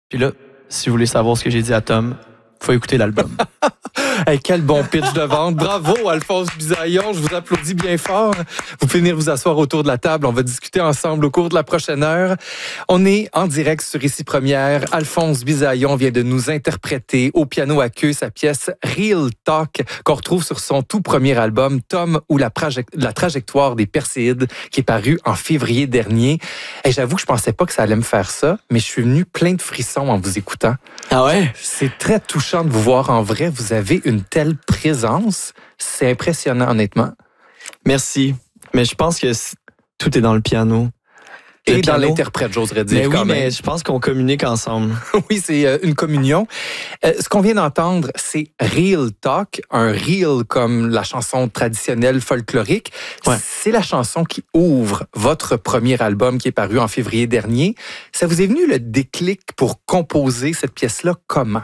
Puis là, si vous voulez savoir ce que j'ai dit à Tom, faut écouter l'album. Hey, quel bon pitch de vente. Bravo, Alphonse Bisaillon. Je vous applaudis bien fort. Vous pouvez venir vous asseoir autour de la table. On va discuter ensemble au cours de la prochaine heure. On est en direct sur Ici Première. Alphonse Bisaillon vient de nous interpréter au piano à queue sa pièce Real Talk qu'on retrouve sur son tout premier album Tom ou la trajectoire des Perséides qui est paru en février dernier. Et j'avoue que je pensais pas que ça allait me faire ça, mais je suis venu plein de frissons en vous écoutant. Ah ouais? C'est très touchant de vous voir en vrai. Vous avez une telle présence. C'est impressionnant, honnêtement. Merci. Mais je pense que tout est dans le piano. Et dans l'interprète, j'oserais dire. Mais oui, quand même. mais je pense qu'on communique ensemble. Oui, c'est une communion. Ce qu'on vient d'entendre, c'est Real Talk, un reel comme la chanson traditionnelle folklorique. Ouais. C'est la chanson qui ouvre votre premier album qui est paru en février dernier. Ça vous est venu le déclic pour composer cette pièce-là comment?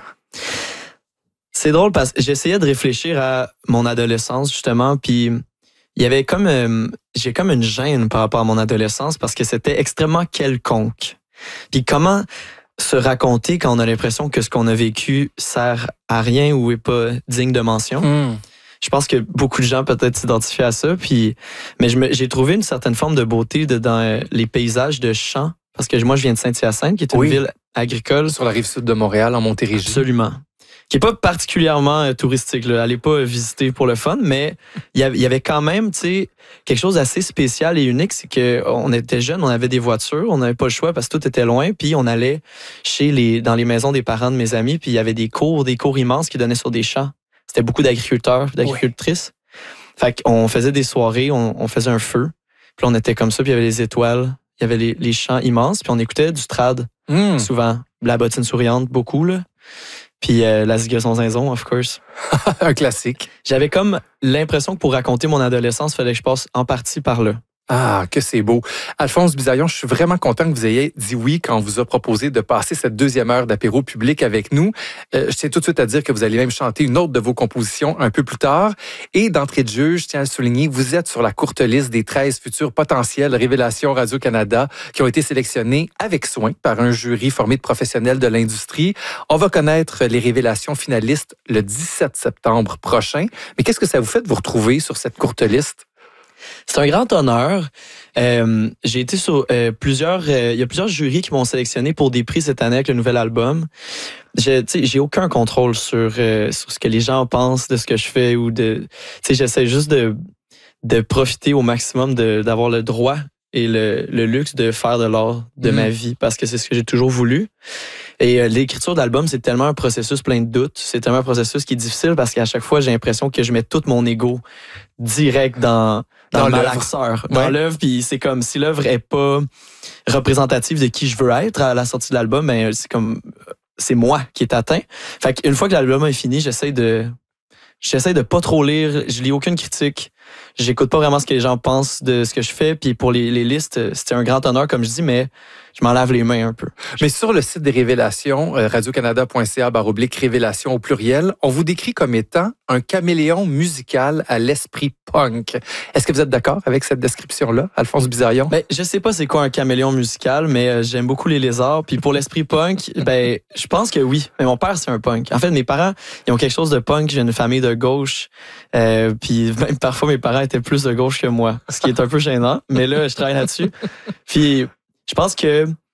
C'est drôle parce que j'essayais de réfléchir à mon adolescence, justement, puis il y avait j'ai comme une gêne par rapport à mon adolescence parce que c'était extrêmement quelconque. Puis comment se raconter quand on a l'impression que ce qu'on a vécu sert à rien ou est pas digne de mention? Je pense que beaucoup de gens peut-être s'identifient à ça. Mais j'ai trouvé une certaine forme de beauté dans les paysages de champs. Parce que moi, je viens de Saint-Hyacinthe, qui est une ville agricole. Sur la rive sud de Montréal, en Montérégie. Absolument. Qui est pas particulièrement touristique, là. Allez pas visiter pour le fun, mais il y avait quand même, tu sais, quelque chose d'assez spécial et unique, c'est que on était jeunes, on avait des voitures, on n'avait pas le choix parce que tout était loin, puis on allait dans les maisons des parents de mes amis, puis il y avait des cours immenses qui donnaient sur des champs. C'était beaucoup d'agriculteurs, d'agricultrices. Ouais. Fait qu'on faisait des soirées, on faisait un feu, puis on était comme ça, puis il y avait les étoiles, il y avait les champs immenses, puis on écoutait du trad, souvent. La bottine souriante, beaucoup, là. Puis la zigue son zinzon, of course. Un classique. J'avais comme l'impression que pour raconter mon adolescence, il fallait que je passe en partie par là. Ah, que c'est beau. Alphonse Bisaillon, je suis vraiment content que vous ayez dit oui quand on vous a proposé de passer cette deuxième heure d'apéro public avec nous. Je tiens tout de suite à dire que vous allez même chanter une autre de vos compositions un peu plus tard. Et d'entrée de jeu, je tiens à le souligner, vous êtes sur la courte liste des 13 futures potentielles révélations Radio-Canada qui ont été sélectionnées avec soin par un jury formé de professionnels de l'industrie. On va connaître les révélations finalistes le 17 septembre prochain. Mais qu'est-ce que ça vous fait de vous retrouver sur cette courte liste? C'est un grand honneur. J'ai été sur il y a plusieurs jurys qui m'ont sélectionné pour des prix cette année avec le nouvel album. J'ai aucun contrôle sur ce que les gens pensent de ce que je fais ou j'essaie juste de profiter au maximum d'avoir le droit et le luxe de faire de l'art de ma vie parce que c'est ce que j'ai toujours voulu. Et l'écriture d'album, c'est tellement un processus plein de doutes. C'est tellement un processus qui est difficile parce qu'à chaque fois, j'ai l'impression que je mets tout mon ego direct dans le malaxeur, dans l'œuvre. Puis c'est comme si l'œuvre est pas représentative de qui je veux être à la sortie de l'album, ben c'est moi qui est atteint. Fait qu'une fois que l'album est fini, j'essaie de pas trop lire. Je lis aucune critique. J'écoute pas vraiment ce que les gens pensent de ce que je fais. Puis pour les listes, c'était un grand honneur, comme je dis, mais je m'en lave les mains un peu. Mais sur le site des révélations, radiocanada.ca/révélations au pluriel, on vous décrit comme étant un caméléon musical à l'esprit punk. Est-ce que vous êtes d'accord avec cette description-là, Alphonse Bisaillon? Ben, je sais pas c'est quoi un caméléon musical, mais j'aime beaucoup les lézards. Puis pour l'esprit punk, ben, je pense que oui. Mais mon père, c'est un punk. En fait, mes parents, ils ont quelque chose de punk. J'ai une famille de gauche. Puis même parfois, mes parents étaient plus de gauche que moi, ce qui est un peu gênant. Mais là, je travaille là-dessus. Puis je pense que